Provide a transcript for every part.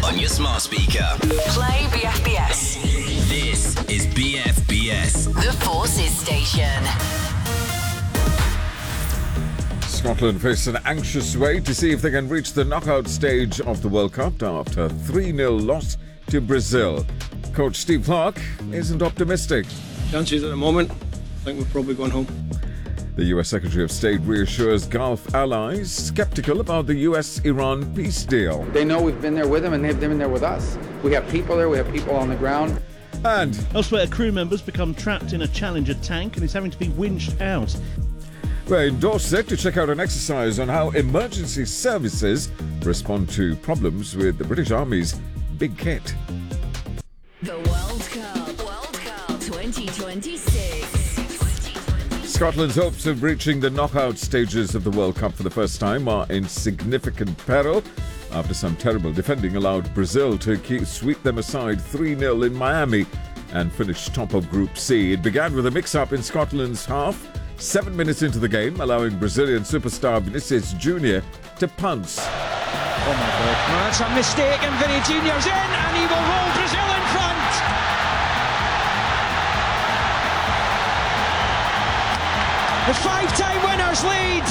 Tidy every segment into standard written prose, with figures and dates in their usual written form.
on your smart speaker. Play BFBS. This is BFBS. The Forces Station. Scotland face an anxious wait to see if they can reach the knockout stage of the World Cup after a 3-0 loss to Brazil. Coach Steve Clarke isn't optimistic. Chances at the moment, I think we've probably gone home. The US Secretary of State reassures Gulf allies skeptical about the US-Iran peace deal. They know we've been there with them and they've been there with us. We have people there, we have people on the ground. And elsewhere, crew members become trapped in a Challenger tank and is having to be winched out. we're in Dorset to check out an exercise on how emergency services respond to problems with the British Army's big kit. The World Cup 2026. Scotland's hopes of reaching the knockout stages of the World Cup for the first time are in significant peril after some terrible defending allowed Brazil to sweep them aside 3-0 in Miami and finish top of Group C. It began with a mix-up in Scotland's half, 7 minutes into the game, allowing Brazilian superstar Vinicius Jr. to pounce. Oh my God. No, that's a mistake and Vinny Jr.'s in and he will roll Brazil in front. The 5-time winners lead.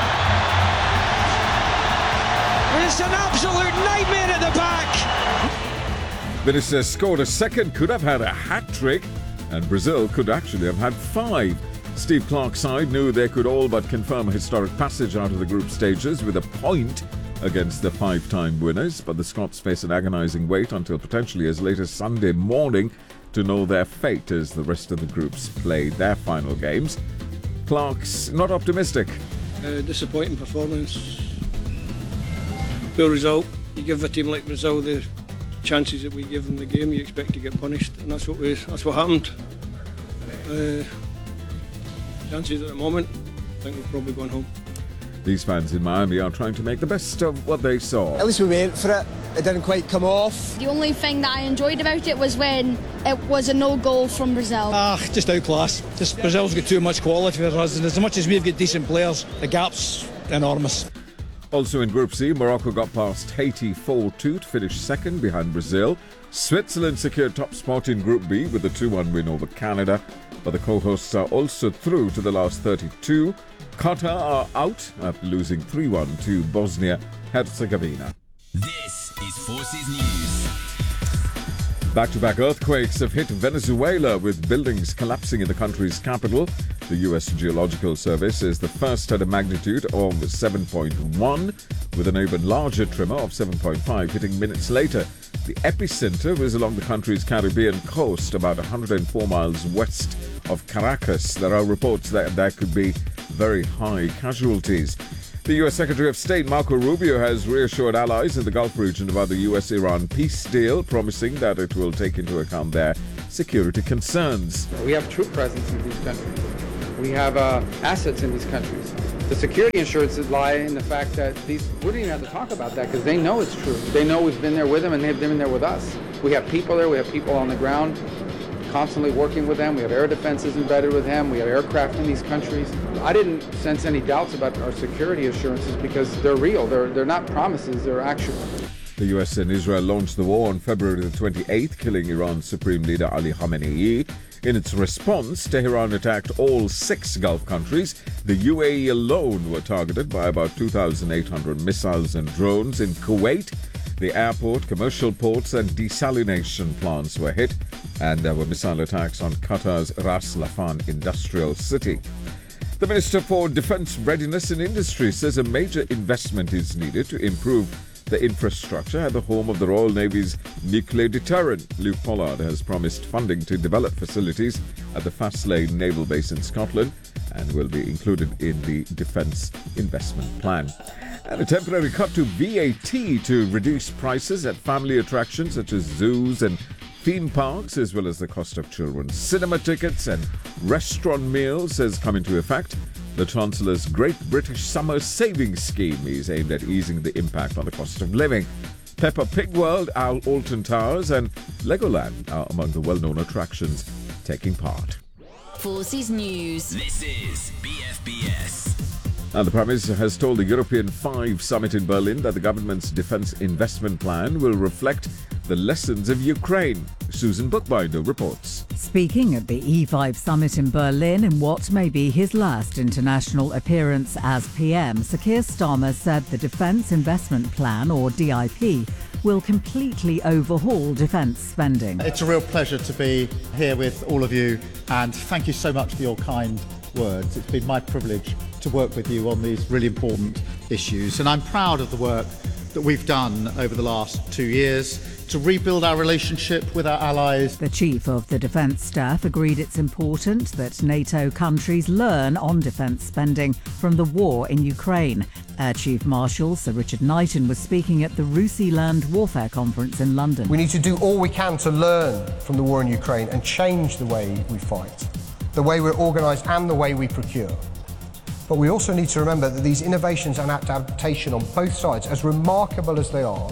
It's an absolute nightmare at the back. Vinicius scored a second, could have had a hat-trick, and Brazil could actually have had 5. Steve Clarke's side knew they could all but confirm a historic passage out of the group stages with a point against the 5-time winners, but the Scots face an agonising wait until potentially as late as Sunday morning to know their fate as the rest of the groups play their final games. Clarke's not optimistic. Disappointing performance. Poor result. You give a team like Brazil the chances that we give them the game, you expect to get punished, and that's what happened. Chances at the moment, I think we've probably gone home. These fans in Miami are trying to make the best of what they saw. At least we went for it. It didn't quite come off. The only thing that I enjoyed about it was when it was a no-goal from Brazil. Just outclass. Just Brazil's got too much quality for us, and as much as we've got decent players, the gap's enormous. Also in Group C, Morocco got past Haiti 4-2 to finish second behind Brazil. Switzerland secured top spot in Group B with a 2-1 win over Canada, but the co-hosts are also through to the last 32. Qatar are out after losing 3-1 to Bosnia-Herzegovina. This is Forces News. Back-to-back earthquakes have hit Venezuela, with buildings collapsing in the country's capital. The U.S. Geological Service is the first at a magnitude of 7.1, with an even larger tremor of 7.5 hitting minutes later. The epicenter was along the country's Caribbean coast, about 104 miles west of Caracas. There are reports that there could be very high casualties. The U.S. Secretary of State Marco Rubio has reassured allies in the Gulf region about the U.S.-Iran peace deal, promising that it will take into account their security concerns. We have troop presence in these countries. We have assets in these countries. The security assurances lie in the fact that we don't even have to talk about that because they know it's true. They know we've been there with them and they've been there with us. We have people there, we have people on the ground constantly working with them. We have air defenses embedded with them. We have aircraft in these countries. I didn't sense any doubts about our security assurances because they're real. They're not promises, they're actual. The US and Israel launched the war on February the 28th, killing Iran's Supreme Leader Ali Khamenei. In its response, Tehran attacked all 6 Gulf countries. The UAE alone were targeted by about 2,800 missiles and drones. In Kuwait, the airport, commercial ports and desalination plants were hit, and there were missile attacks on Qatar's Ras Laffan industrial city. The Minister for Defence Readiness and Industry says a major investment is needed to improve the infrastructure at the home of the Royal Navy's nuclear deterrent. Luke Pollard has promised funding to develop facilities at the Faslane Naval Base in Scotland and will be included in the Defence Investment Plan. And a temporary cut to VAT to reduce prices at family attractions such as zoos and theme parks, as well as the cost of children's cinema tickets and restaurant meals, has come into effect. The Chancellor's Great British Summer Savings Scheme is aimed at easing the impact on the cost of living. Peppa Pig World, Alton Towers and Legoland are among the well-known attractions taking part. Forces News. This is BFBS. And the Prime Minister has told the European 5 summit in Berlin that the government's defence investment plan will reflect the lessons of Ukraine. Susan Bookbinder reports. Speaking at the E5 summit in Berlin in what may be his last international appearance as PM, Sir Keir Starmer said the Defence Investment Plan, or DIP, will completely overhaul defence spending. It's a real pleasure to be here with all of you, and thank you so much for your kind words. It's been my privilege to work with you on these really important issues, and I'm proud of the work that we've done over the last 2 years to rebuild our relationship with our allies. The Chief of the Defence Staff agreed it's important that NATO countries learn on defence spending from the war in Ukraine. Air Chief Marshal Sir Richard Knighton was speaking at the Russi Land Warfare Conference in London. We need to do all we can to learn from the war in Ukraine and change the way we fight, the way we're organised and the way we procure. But we also need to remember that these innovations and adaptation on both sides, as remarkable as they are,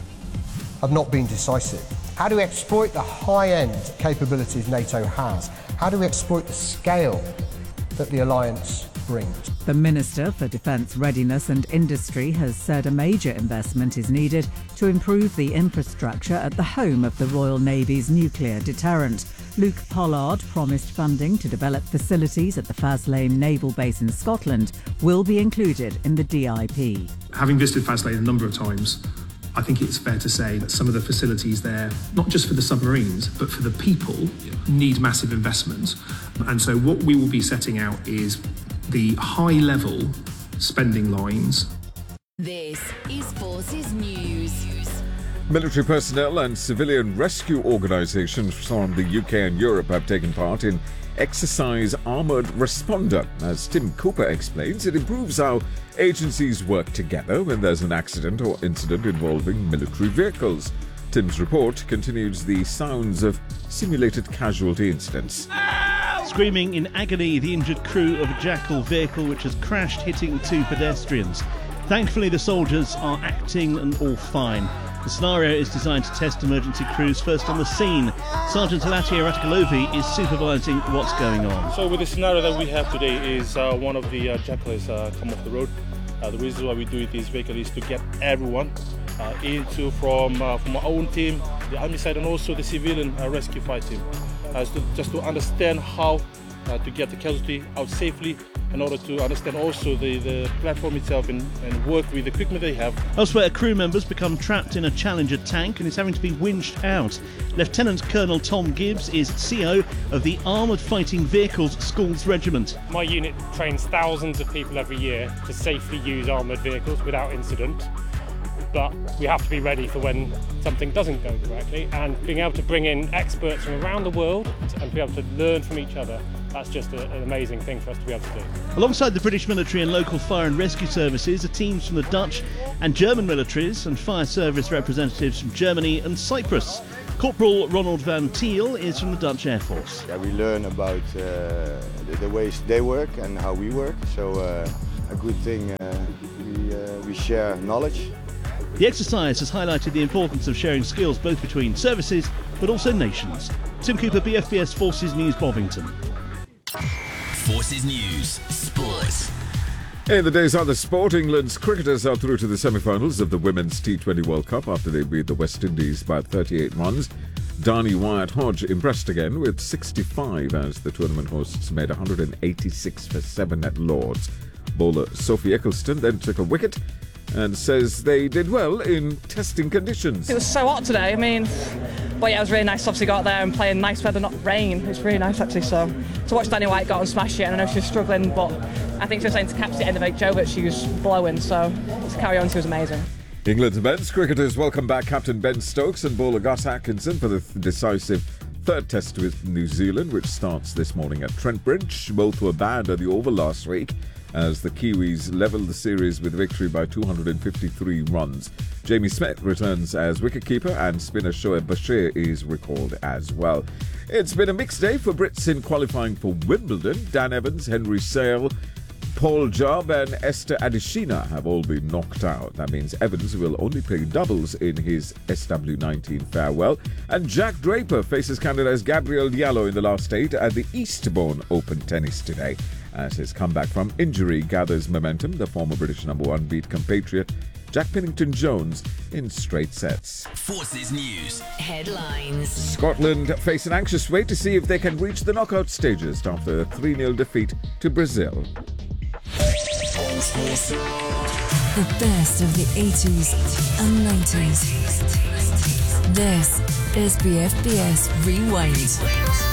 have not been decisive. How do we exploit the high-end capabilities NATO has? How do we exploit the scale that the alliance brings? The Minister for Defence Readiness and Industry has said a major investment is needed to improve the infrastructure at the home of the Royal Navy's nuclear deterrent. Luke Pollard promised funding to develop facilities at the Faslane Naval Base in Scotland will be included in the DIP. Having visited Faslane a number of times, I think it's fair to say that some of the facilities there, not just for the submarines, but for the people, need massive investment. And so what we will be setting out is the high-level spending lines. This is Forces News. Military personnel and civilian rescue organisations from the UK and Europe have taken part in Exercise Armoured Responder. As Tim Cooper explains, it improves how agencies work together when there's an accident or incident involving military vehicles. Tim's report continues the sounds of simulated casualty incidents. Screaming in agony, the injured crew of a Jackal vehicle which has crashed, hitting 2 pedestrians. Thankfully, the soldiers are acting and all fine. The scenario is designed to test emergency crews first on the scene. Sergeant Alatia Ratkalovi is supervising what's going on. So with the scenario that we have today is one of the Jackal has come off the road. The reason why we do this vehicle is to get everyone from our own team, the army side, and also the civilian rescue fire team, just to understand how to get the casualty out safely, in order to understand also the platform itself and work with the equipment they have. Elsewhere, a crew member's become trapped in a Challenger tank and is having to be winched out. Lieutenant Colonel Tom Gibbs is CO of the Armoured Fighting Vehicles Schools Regiment. My unit trains thousands of people every year to safely use armoured vehicles without incident. But we have to be ready for when something doesn't go correctly, and being able to bring in experts from around the world and be able to learn from each other, that's just an amazing thing for us to be able to do. Alongside the British military and local fire and rescue services are teams from the Dutch and German militaries and fire service representatives from Germany and Cyprus. Corporal Ronald van Thiel is from the Dutch Air Force. Yeah, we learn about the ways they work and how we work, so a good thing, we share knowledge. The exercise has highlighted the importance of sharing skills both between services but also nations. Tim Cooper, BFBS Forces News, Bovington. Forces News Sports. In the day's other sport, England's cricketers are through to the semi-finals of the Women's T20 World Cup after they beat the West Indies by 38 runs. Darnie Wyatt-Hodge impressed again with 65 as the tournament hosts made 186 for 7 at Lord's. Bowler Sophie Eccleston then took a wicket and says they did well in testing conditions. It was so hot today, but yeah, it was really nice to obviously go out there and play in nice weather, not rain. It was really nice actually, so to watch Darnie Wyatt go out and smash it, and I know she was struggling, but I think she was saying to catch the end of Jovic, she was blowing, so to carry on, she was amazing. England's men's cricketers welcome back captain Ben Stokes and bowler Gus Atkinson for the decisive third test with New Zealand, which starts this morning at Trent Bridge. Both were banned at the Oval last week as the Kiwis levelled the series with victory by 253 runs. Jamie Smith returns as wicketkeeper and spinner Shoaib Bashir is recalled as well. It's been a mixed day for Brits in qualifying for Wimbledon. Dan Evans, Henry Sale, Paul Job and Esther Adesina have all been knocked out. That means Evans will only play doubles in his SW19 farewell. And Jack Draper faces Canada's Gabriel Diallo in the last 8 at the Eastbourne Open Tennis today. As his comeback from injury gathers momentum, the former British #1 beat compatriot Jack Pennington-Jones in straight sets. Forces News. Headlines. Scotland face an anxious wait to see if they can reach the knockout stages after a 3-0 defeat to Brazil. The best of the 80s and 90s. This is BFBS Rewind.